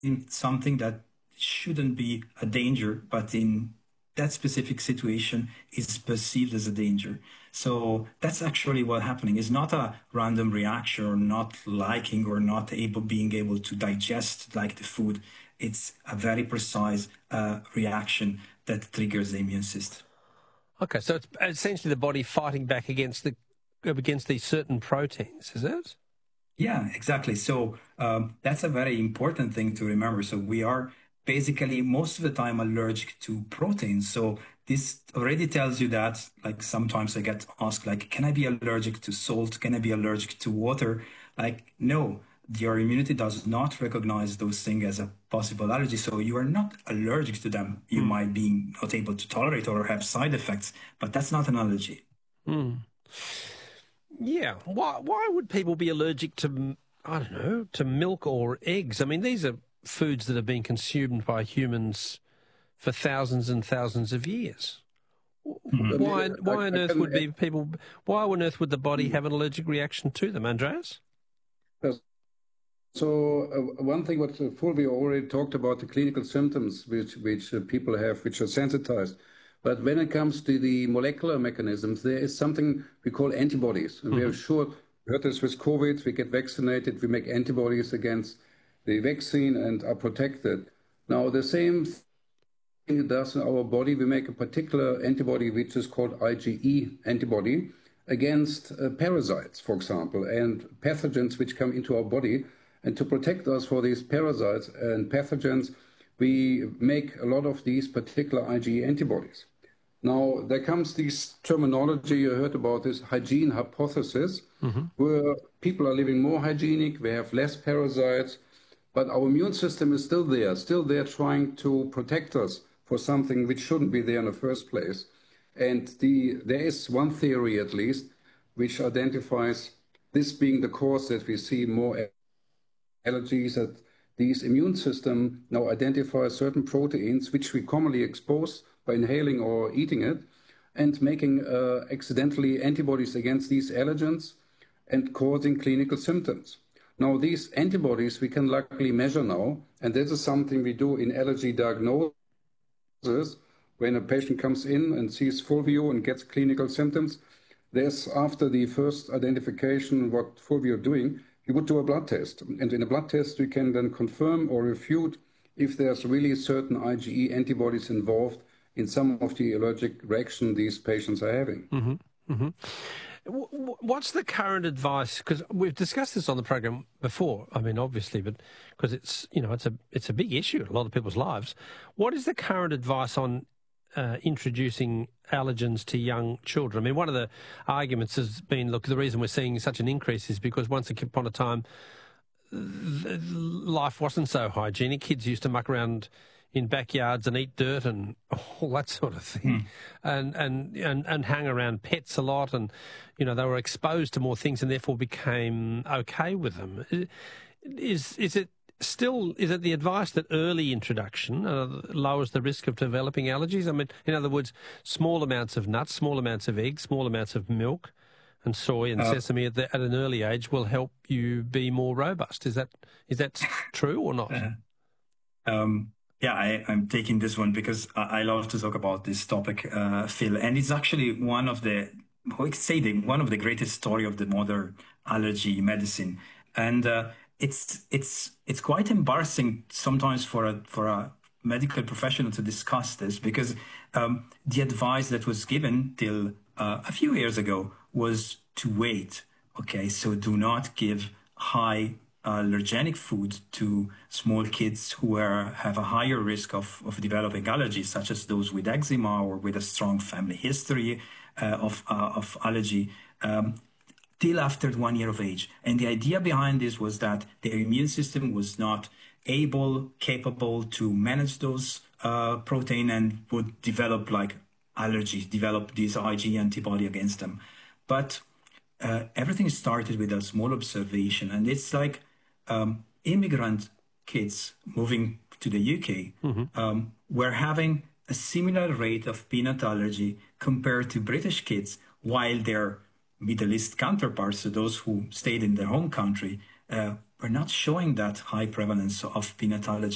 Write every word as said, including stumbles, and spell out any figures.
something that shouldn't be a danger, but in that specific situation is perceived as a danger. So that's actually what happening. It's not a random reaction or not liking or not able being able to digest like the food. It's a very precise uh, reaction that triggers the immune system. Okay, so it's essentially the body fighting back against the against these certain proteins, is it? Yeah, exactly. So um, that's a very important thing to remember. So we are basically most of the time allergic to proteins. So this already tells you that, like sometimes I get asked, like, can I be allergic to salt? Can I be allergic to water? Like, no, your immunity does not recognize those things as a possible allergy. So you are not allergic to them. You Mm. might be not able to tolerate or have side effects, but that's not an allergy. Mm. Yeah. Why why would people be allergic to, I don't know, to milk or eggs? I mean, these are foods that have been consumed by humans for thousands and thousands of years. Mhm. Why why I- on I earth can- would be people why on earth would the body have an allergic reaction to them, Andreas? So uh, one thing what uh, Fulvio already talked about, the clinical symptoms which which uh, people have, which are sensitized. But when it comes to the molecular mechanisms, there is something we call antibodies. And we are sure, we heard this with COVID, we get vaccinated, we make antibodies against the vaccine and are protected. Now, the same thing it does in our body, we make a particular antibody which is called IgE antibody against uh, parasites, for example, and pathogens which come into our body. And to protect us for these parasites and pathogens, we make a lot of these particular IgE antibodies. Now, there comes this terminology, you heard about this hygiene hypothesis, Mm-hmm. where people are living more hygienic, we have less parasites, but our immune system is still there, still there trying to protect us for something which shouldn't be there in the first place. And the, there is one theory, at least, which identifies this being the cause that we see more allergies, that these immune system now identify certain proteins which we commonly expose by inhaling or eating it, and making uh, accidentally antibodies against these allergens and causing clinical symptoms. Now, these antibodies we can luckily measure now, and this is something we do in allergy diagnosis. When a patient comes in and sees Fulvio and gets clinical symptoms, there's, after the first identification, what Fulvio is doing, you would do a blood test. And in a blood test, we can then confirm or refute if there's really certain IgE antibodies involved in some of the allergic reaction these patients are having. Mm-hmm. Mm-hmm. What's the current advice? Because we've discussed this on the program before. I mean, obviously, but because it's you know it's a it's a big issue in a lot of people's lives. What is the current advice on uh, introducing allergens to young children? I mean, one of the arguments has been, look, the reason we're seeing such an increase is because once upon a time, life wasn't so hygienic. Kids used to muck around in backyards and eat dirt and all that sort of thing, mm. and, and and and hang around pets a lot, and you know they were exposed to more things and therefore became okay with them. Is is it still is it the advice that early introduction uh, lowers the risk of developing allergies? I mean, in other words, small amounts of nuts, small amounts of eggs, small amounts of milk and soy and uh, sesame at, the, at an early age will help you be more robust. Is that is that true or not? Uh, um. Yeah, I, I'm taking this one because I love to talk about this topic, uh, Phil. And it's actually one of the, I could say, the, one of the greatest story of the modern allergy medicine. And uh, it's it's it's quite embarrassing sometimes for a for a medical professional to discuss this because um, the advice that was given till uh, a few years ago was to wait. Okay, so do not give high allergenic food to small kids who are, have a higher risk of, of developing allergies, such as those with eczema or with a strong family history uh, of, uh, of allergy, um, till after one year of age. And the idea behind this was that their immune system was not able, capable to manage those uh, protein and would develop like allergies, develop this IgE antibody against them. But uh, everything started with a small observation, and it's like Um, immigrant kids moving to the U K mm-hmm. um, were having a similar rate of peanut allergy compared to British kids, while their Middle East counterparts, so those who stayed in their home country, uh, were not showing that high prevalence of peanut allergy.